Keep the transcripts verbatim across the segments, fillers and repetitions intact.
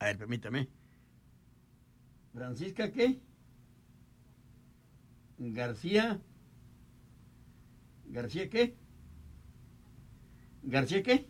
A ver, permítame. ¿Francisca qué? García. ¿García qué? ¿García qué?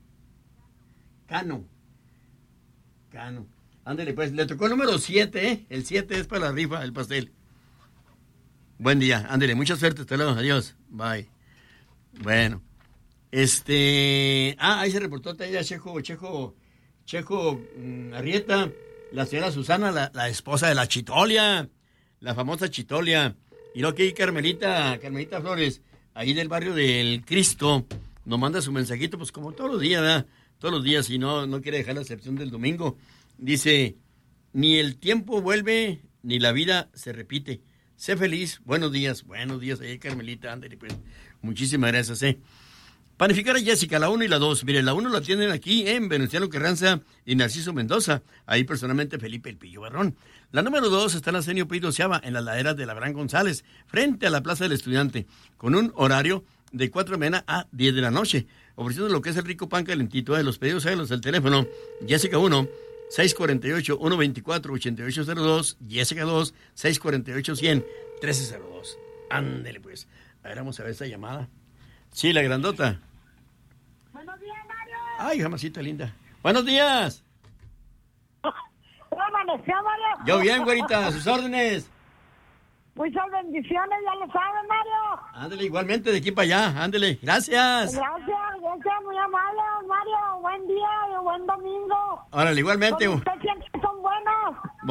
Cano. Cano. Ándale, pues, le tocó el número siete, ¿eh? El siete es para la rifa, el pastel. Buen día, ándale, mucha suerte, hasta luego, adiós, bye. Bueno, este... Ah, ahí se reportó ya Chejo, Chejo, Chejo um, Arrieta, la señora Susana, la, la esposa de la Chitolia, la famosa Chitolia. Y lo que hay Carmelita, Carmelita Flores, ahí del barrio del Cristo, nos manda su mensajito, pues como todos los días, ¿verdad? Todos los días, y no, no quiere dejar la excepción del domingo. Dice, ni el tiempo vuelve, ni la vida se repite. Sé feliz, buenos días, buenos días, ahí Carmelita, ándale, pues, muchísimas gracias, eh. Panificar a Jessica, la uno y la dos. Mire, la uno la tienen aquí en Venustiano Carranza y Narciso Mendoza. Ahí personalmente Felipe El Pillo Barrón. La número dos está en Arsenio Pito Seaba, en las laderas de Labrán González, frente a la Plaza del Estudiante, con un horario de cuatro de la mañana a diez de la noche, ofreciendo lo que es el rico pan calentito. De los pedidos, los del teléfono, Jessica uno, seis cuatro ocho, uno dos cuatro, ocho ocho cero dos, Jessica dos, seis cuatro ocho, cien, trece cero dos. Ándele, pues. A ver, vamos a ver esta llamada. Sí, la grandota. Buenos días, Mario. Ay, jamásita linda. Buenos días. ¿Cómo amaneció, Mario? Yo bien, güerita, a sus órdenes. Muchas bendiciones, ya lo sabes, Mario. Ándele, igualmente, de aquí para allá, ándele. Gracias. Gracias, gracias, muy amable, Mario. Buen día y buen domingo. Órale, igualmente. Con usted